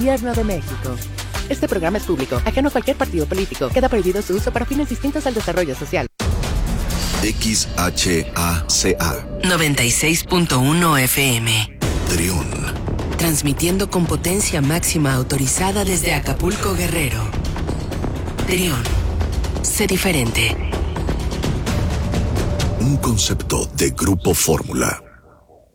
Gobierno de México. Este programa es público, ajeno a cualquier partido político. Queda prohibido su uso para fines distintos al desarrollo social. XHACA 96.1 FM. Trión. Transmitiendo con potencia máxima autorizada desde Acapulco, Guerrero. Trión. Sé diferente. Un concepto de Grupo Fórmula.